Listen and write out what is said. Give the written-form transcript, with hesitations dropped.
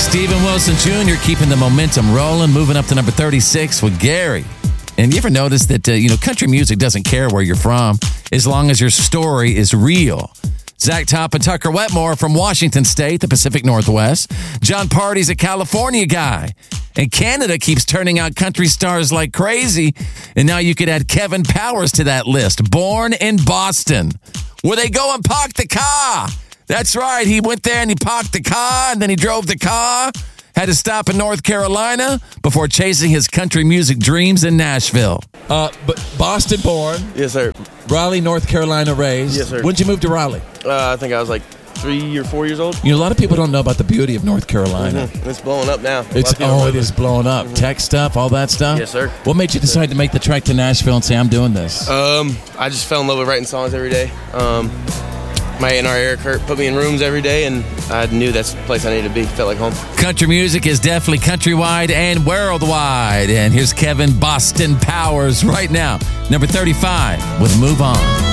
Steven Wilson Jr. keeping the momentum rolling, moving up to number 36 with Gary. And you ever notice that, country music doesn't care where you're from as long as your story is real? Zach Top and Tucker Wetmore from Washington State, the Pacific Northwest. John Party's a California guy. And Canada keeps turning out country stars like crazy. And now you could add Kevin Powers to that list. Born in Boston, where they go and park the car. That's right. He went there and he parked the car, and then he drove the car. Had to stop in North Carolina before chasing his country music dreams in Nashville. But Boston born. Yes, sir. Raleigh, North Carolina raised. Yes, sir. When'd you move to Raleigh? I think I was like 3 or 4 years old. A lot of people don't know about the beauty of North Carolina. Mm-hmm. It's blowing up now. It is blowing up. Mm-hmm. Tech stuff, all that stuff? Yes, sir. What made you decide to make the trek to Nashville and say, I'm doing this? I just fell in love with writing songs every day. My A&R Eric Hurt put me in rooms every day, and I knew that's the place I needed to be. Felt like home. Country music is definitely countrywide and worldwide. And here's Kevin Boston Powers right now, number 35 with Move On.